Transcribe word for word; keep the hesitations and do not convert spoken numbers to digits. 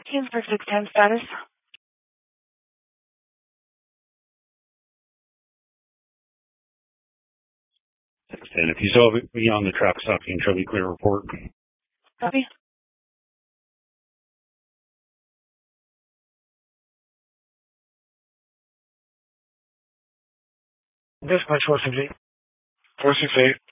Teams for six ten status. six ten. If you saw me on the track stop, you can show me clear report. Copy. Dispatch four six eight. four six eight.